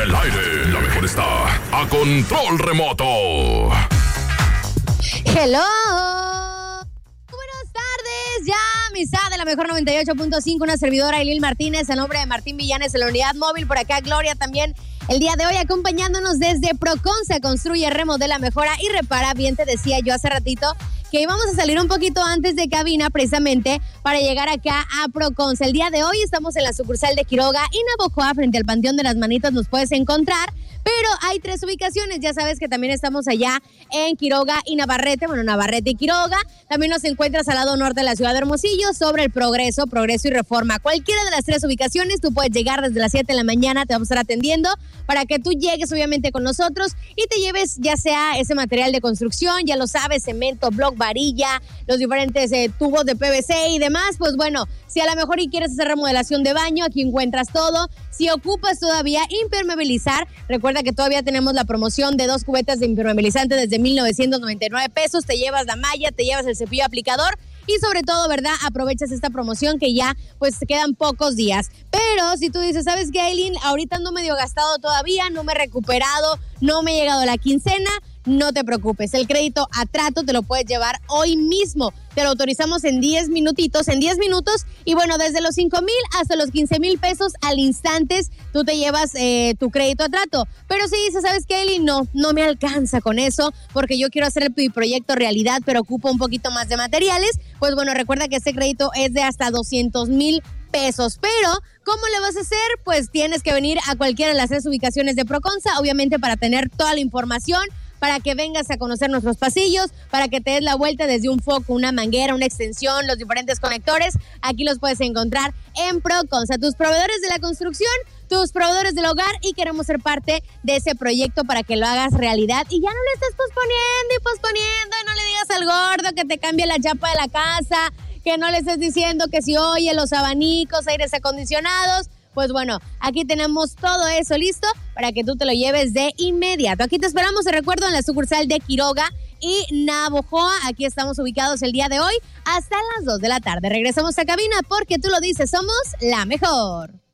el aire, la mejor está a control remoto. Hello. Buenas tardes, ya amistad de la mejor 98.5, una servidora Ailil Martínez, a nombre de Martín Villanes en la unidad móvil, por acá Gloria también el día de hoy acompañándonos desde Proconsa. Construye, remodela, mejora y repara. Bien te decía yo hace ratito que íbamos a salir un poquito antes de cabina precisamente para llegar acá a Proconsa. El día de hoy estamos en la sucursal de Quiroga y Navojoa, frente al Panteón de las Manitas nos puedes encontrar, pero hay 3 ubicaciones. Ya sabes que también estamos allá en Quiroga y Navarrete, Navarrete y Quiroga. También nos encuentras al lado norte de la ciudad de Hermosillo, sobre el Progreso y Reforma. Cualquiera de las 3 ubicaciones, tú puedes llegar desde las 7 de la mañana, te vamos a estar atendiendo para que tú llegues obviamente con nosotros y te lleves ya sea ese material de construcción, ya lo sabes, cemento, bloc, varilla, los diferentes tubos de PVC y demás. Pues bueno, si a lo mejor y quieres hacer remodelación de baño, aquí encuentras todo. Si ocupas todavía impermeabilizar, recuerda que todavía tenemos la promoción de 2 cubetas de impermeabilizante desde 1,999 pesos. Te llevas la malla, te llevas el cepillo aplicador y sobre todo, ¿verdad? Aprovechas esta promoción que ya pues quedan pocos días. Pero si tú dices, ¿sabes qué, Aileen? Ahorita ando medio gastado todavía, no me he recuperado, no me ha llegado la quincena. No te preocupes, el crédito a trato te lo puedes llevar hoy mismo. Te lo autorizamos en 10 minutitos, y bueno, desde los 5,000 hasta los 15,000 pesos al instante, tú te llevas tu crédito a trato. Pero si dices, ¿sabes qué, Eli? No me alcanza con eso, porque yo quiero hacer mi proyecto realidad, pero ocupo un poquito más de materiales. Pues bueno, recuerda que este crédito es de hasta 200,000 pesos. Pero, ¿cómo le vas a hacer? Pues tienes que venir a cualquiera de las 3 ubicaciones de Proconsa, obviamente para tener toda la información, para que vengas a conocer nuestros pasillos, para que te des la vuelta desde un foco, una manguera, una extensión, los diferentes conectores. Aquí los puedes encontrar en Proconsa, tus proveedores de la construcción, tus proveedores del hogar, y queremos ser parte de ese proyecto para que lo hagas realidad y ya no le estés posponiendo y no le digas al gordo que te cambie la chapa de la casa, que no le estés diciendo que si oye los abanicos, aires acondicionados. Pues bueno, aquí tenemos todo eso listo para que tú te lo lleves de inmediato. Aquí te esperamos, te recuerdo, en la sucursal de Quiroga y Navojoa. Aquí estamos ubicados el día de hoy hasta las 2 de la tarde. Regresamos a cabina porque tú lo dices, somos la mejor.